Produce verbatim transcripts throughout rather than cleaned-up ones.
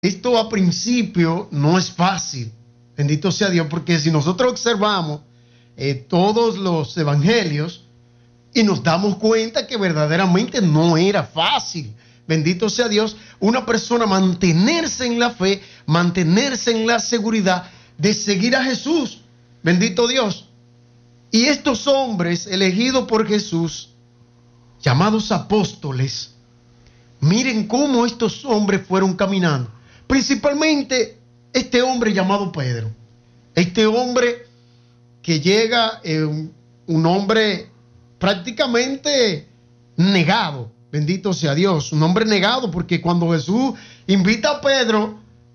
Esto a principio no es fácil, bendito sea Dios, porque si nosotros observamos eh, todos los evangelios y nos damos cuenta que verdaderamente no era fácil, bendito sea Dios, una persona mantenerse en la fe, mantenerse en la seguridad de seguir a Jesús, bendito Dios. Y estos hombres elegidos por Jesús, llamados apóstoles, miren cómo estos hombres fueron caminando. Principalmente este hombre llamado Pedro. Este hombre que llega, eh, un, un hombre prácticamente negado. Bendito sea Dios. Un hombre negado, porque cuando Jesús invita a Pedro,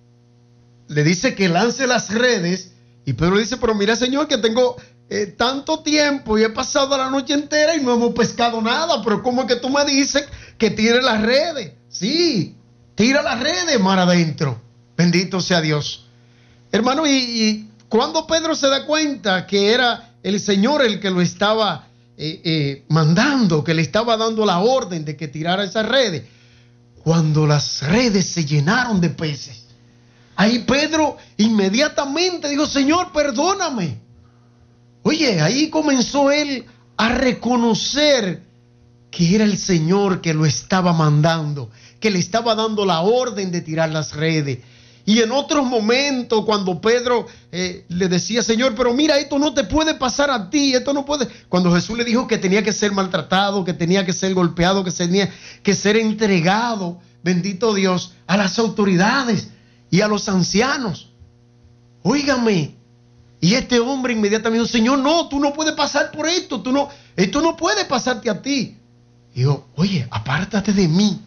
le dice que lance las redes. Y Pedro dice, pero mira, Señor, que tengo eh, tanto tiempo y he pasado la noche entera y no hemos pescado nada. Pero ¿cómo es que tú me dices que tire las redes? Sí. Tira las redes mar adentro. Bendito sea Dios. Hermano, y, y cuando Pedro se da cuenta que era el Señor el que lo estaba eh, eh, mandando, que le estaba dando la orden de que tirara esas redes, cuando las redes se llenaron de peces, ahí Pedro inmediatamente dijo, Señor, perdóname. Oye, ahí comenzó él a reconocer que era el Señor que lo estaba mandando, que le estaba dando la orden de tirar las redes. Y en otros momentos, cuando Pedro eh, le decía, Señor, pero mira, esto no te puede pasar a ti, esto no puede. Cuando Jesús le dijo que tenía que ser maltratado, que tenía que ser golpeado, que tenía que ser entregado, bendito Dios, a las autoridades y a los ancianos. Óigame. Y este hombre inmediatamente dijo, Señor, no, tú no puedes pasar por esto, tú no, esto no puede pasarte a ti. Y dijo, oye, apártate de mí,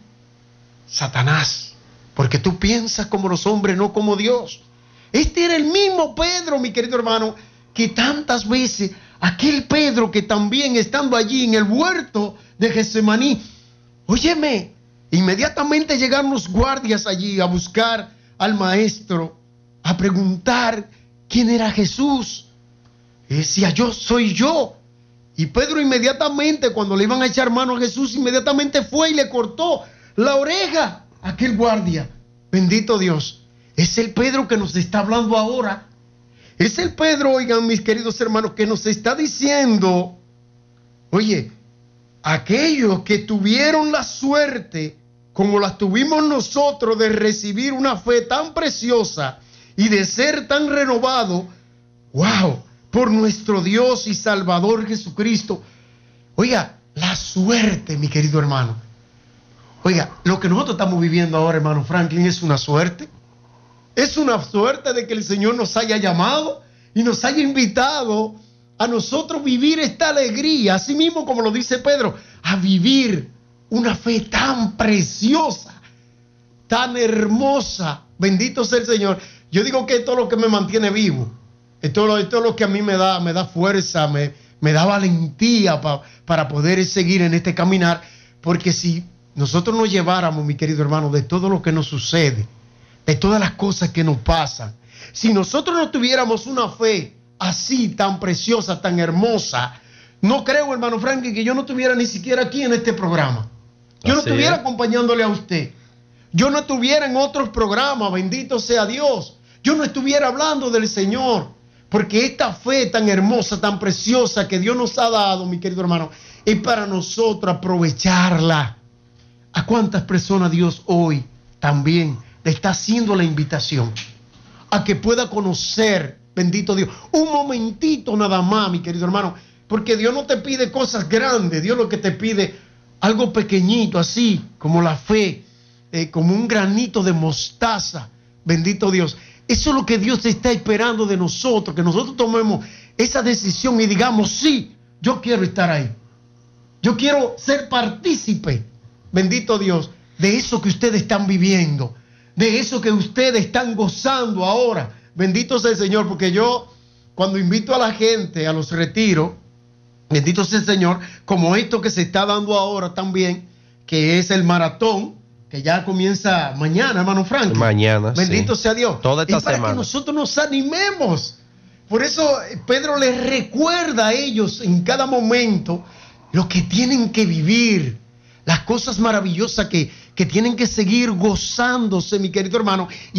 Satanás, porque tú piensas como los hombres, no como Dios. Este era el mismo Pedro, mi querido hermano, que tantas veces, aquel Pedro que también estando allí en el huerto de Getsemaní, óyeme, inmediatamente llegaron los guardias allí a buscar al maestro, a preguntar quién era Jesús. Y decía, yo soy yo. Y Pedro inmediatamente, cuando le iban a echar mano a Jesús, inmediatamente fue y le cortó la oreja a aquel guardia. Bendito Dios. Es el Pedro que nos está hablando ahora. Es el Pedro, oigan mis queridos hermanos, que nos está diciendo, oye, aquellos que tuvieron la suerte, como la tuvimos nosotros, de recibir una fe tan preciosa y de ser tan renovado, wow, por nuestro Dios y Salvador Jesucristo. Oiga, la suerte, mi querido hermano. Oiga, lo que nosotros estamos viviendo ahora, hermano Franklin, es una suerte. Es una suerte de que el Señor nos haya llamado y nos haya invitado a nosotros vivir esta alegría, así mismo como lo dice Pedro, a vivir una fe tan preciosa, tan hermosa. Bendito sea el Señor. Yo digo que esto es lo que me mantiene vivo. Esto, esto es lo que a mí me da, me da fuerza, me, me da valentía pa, para poder seguir en este caminar. Porque si nosotros nos lleváramos, mi querido hermano, de todo lo que nos sucede, de todas las cosas que nos pasan, si nosotros no tuviéramos una fe así, tan preciosa, tan hermosa, no creo, hermano Franklin, que yo no estuviera ni siquiera aquí en este programa. Yo no estuviera acompañándole a usted. Yo no estuviera en otros programas, bendito sea Dios. Yo no estuviera hablando del Señor. Porque esta fe tan hermosa, tan preciosa que Dios nos ha dado, mi querido hermano, es para nosotros aprovecharla. ¿A cuántas personas Dios hoy también le está haciendo la invitación a que pueda conocer, bendito Dios, un momentito nada más, mi querido hermano? Porque Dios no te pide cosas grandes, Dios lo que te pide algo pequeñito, así como la fe, eh, como un granito de mostaza, bendito Dios. Eso es lo que Dios está esperando de nosotros, que nosotros tomemos esa decisión y digamos, sí, yo quiero estar ahí. Yo quiero ser partícipe, bendito Dios, de eso que ustedes están viviendo, de eso que ustedes están gozando ahora. Bendito sea el Señor, porque yo cuando invito a la gente a los retiros, bendito sea el Señor, como esto que se está dando ahora también, que es el maratón, que ya comienza mañana, hermano Frank. Mañana, bendito sí. sea Dios. Toda esta y para semana. que nosotros nos animemos. Por eso Pedro les recuerda a ellos en cada momento lo que tienen que vivir, las cosas maravillosas que, que tienen que seguir gozándose, mi querido hermano.